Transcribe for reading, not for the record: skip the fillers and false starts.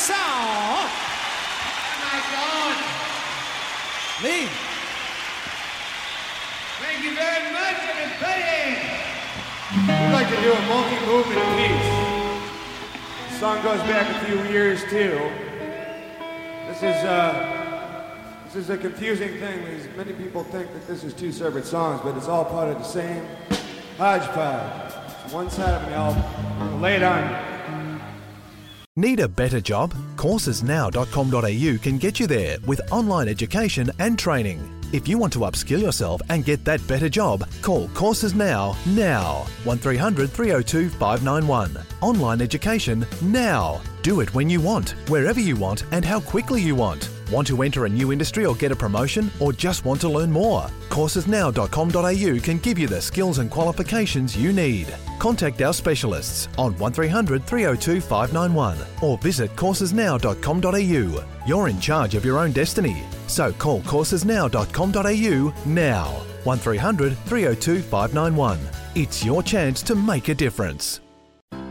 song. Oh my God. Lee. Thank you very much, everybody. We'd like to do a multi-movement piece. The song goes back a few years too. This is a confusing thing because many people think that this is two separate songs, but it's all part of the same hodgepodge. It's one side of an album. Lay it on you. Need a better job? Coursesnow.com.au can get you there with online education and training. If you want to upskill yourself and get that better job, call Courses Now. 1300 302 591. Online education now. Do it when you want, wherever you want, and how quickly you want. Want to enter a new industry or get a promotion, or just want to learn more? Coursesnow.com.au can give you the skills and qualifications you need. Contact our specialists on 1300 302 591 or visit coursesnow.com.au. You're in charge of your own destiny, so call coursesnow.com.au now. 1300 302 591. It's your chance to make a difference.